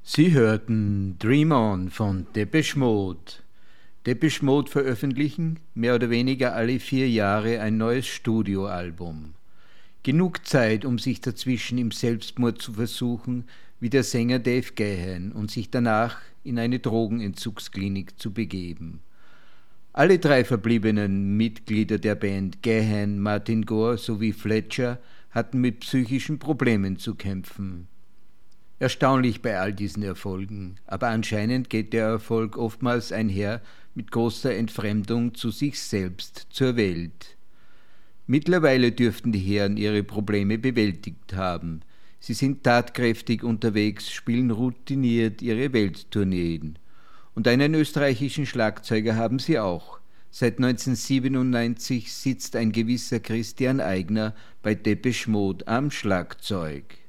Sie hörten Dream On von Depeche Mode. Depeche Mode veröffentlichen mehr oder weniger alle 4 Jahre ein neues Studioalbum. Genug Zeit, um sich dazwischen im Selbstmord zu versuchen, wie der Sänger Dave Gahan, und sich danach in eine Drogenentzugsklinik zu begeben. Alle 3 verbliebenen Mitglieder der Band, Gahan, Martin Gore sowie Fletcher, hatten mit psychischen Problemen zu kämpfen. Erstaunlich bei all diesen Erfolgen, aber anscheinend geht der Erfolg oftmals einher mit großer Entfremdung zu sich selbst, zur Welt. Mittlerweile dürften die Herren ihre Probleme bewältigt haben. Sie sind tatkräftig unterwegs, spielen routiniert ihre Welttourneen. Und einen österreichischen Schlagzeuger haben sie auch. Seit 1997 sitzt ein gewisser Christian Eigner bei Depeche Mode am Schlagzeug.